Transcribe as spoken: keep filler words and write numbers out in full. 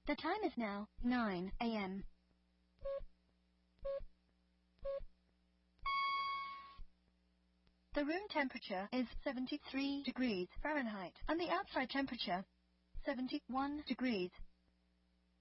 The time is now nine a m The room temperature is seventy-three degrees Fahrenheit and the outside temperature seventy-one degrees